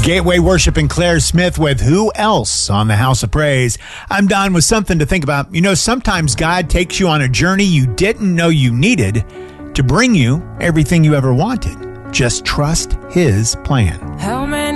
Gateway Worship and Claire Smith with Who Else on the House of Praise. I'm Don with something to think about. You know, sometimes God takes you on a journey you didn't know you needed to bring you everything you ever wanted. Just trust His plan. How many